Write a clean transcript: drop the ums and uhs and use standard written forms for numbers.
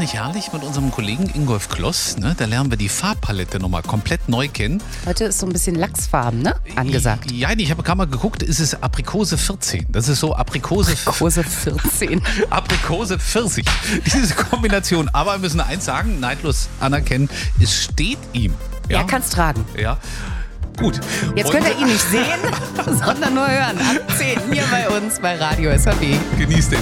nicht herrlich mit unserem Kollegen Ingolf Kloss? Ne? Da lernen wir die Farbpalette nochmal komplett neu kennen. Heute ist so ein bisschen Lachsfarben, ne? Angesagt. Ja, ich habe gerade mal geguckt, ist es Aprikose 14. Das ist so Aprikose 14. Aprikose Pfirsich. Diese Kombination. Aber wir müssen eins sagen, neidlos anerkennen, es steht ihm. Ja, Er kann's tragen. Ja. Gut. Jetzt könnt ihr ihn nicht sehen, sondern nur hören. Ab 10 hier bei uns bei Radio SAB. Genießt den